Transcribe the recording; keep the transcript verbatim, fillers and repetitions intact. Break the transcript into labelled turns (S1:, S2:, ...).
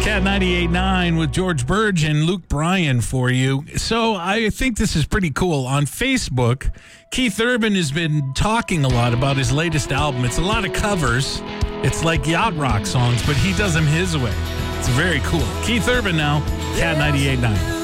S1: Cat ninety-eight point nine with George Burge and Luke Bryan for you. So I think this is pretty cool. On Facebook, Keith Urban has been talking a lot about his latest album. It's a lot of covers. It's like yacht rock songs, but he does them his way. It's very cool. Keith Urban now, Cat ninety-eight point nine.